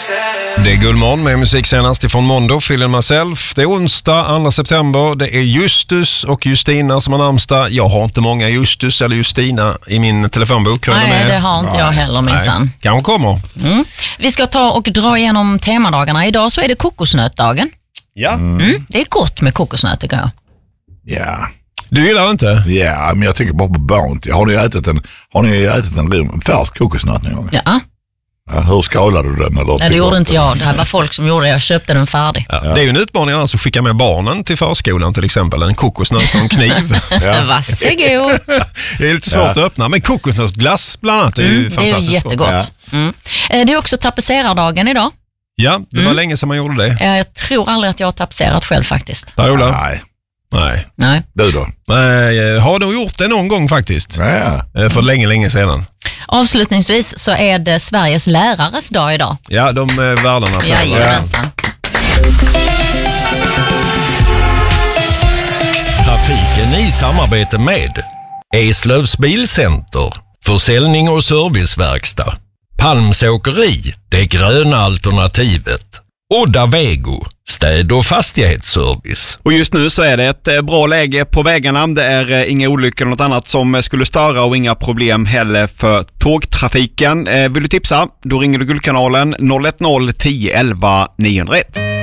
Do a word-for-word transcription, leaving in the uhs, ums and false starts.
Det är Guldmorgon med musik senast ifrån Mondo, Feeling Myself. Det är onsdag, andra september. Det är Justus och Justina som har namnsdag. Jag har inte många Justus eller Justina i min telefonbok. Nej, med. det har inte jag heller minsann. Kanske kommer. Mm. Vi ska ta och dra igenom temadagarna. Idag så är det kokosnötdagen. Ja. Mm. Det är gott med kokosnöt tycker jag. Ja. Du gillar det inte? Ja, men jag tänker bara på Bounty. Har ni ätit en, har ni ätit en, en färsk kokosnöt någon gång? Ja. Ja, hur skalade du den? Eller Nej, det gjorde inte jag. Det här var folk som gjorde det. Jag köpte den färdig. Ja. Det är ju en utmaning annars att skicka med barnen till förskolan till exempel. En kokosnöt och en kniv. Ja. Varsågod. Det är lite svårt ja. att öppna. Men kokosnötsglass bland annat är ju mm, fantastiskt. Det är ju jättegott. Ja. Mm. Det är också tapetserardagen idag. Ja, det var mm. länge sedan man gjorde det. Jag tror aldrig att jag har tapetserat själv faktiskt. Paola? Nej. Nej. Nej. Du då? Nej, jag har nog gjort det någon gång faktiskt. Ja. För länge, länge sedan. Avslutningsvis så är det Sveriges lärares dag idag. Ja, de är världarna. Jajamensan. Trafiken i samarbete med Eslövs Bilcenter, försäljning och serviceverkstad. Palmsåkeri, det gröna alternativet. Odda Vego, städ- och fastighetsservice. Och just nu så är det ett bra läge på vägarna. Det är inga olyckor eller något annat som skulle störa och inga problem heller för tågtrafiken. Vill du tipsa? Då ringer du Guldkanalen noll ett noll tio elva niohundraett.